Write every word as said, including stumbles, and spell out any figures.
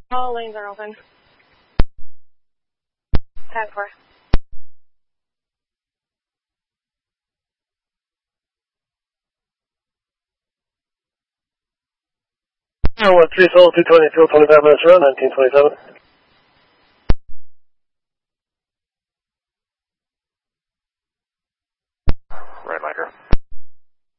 All lanes are open. ten four. one three, Soul two twenty, fuel twenty-five minutes around, nineteen twenty-seven.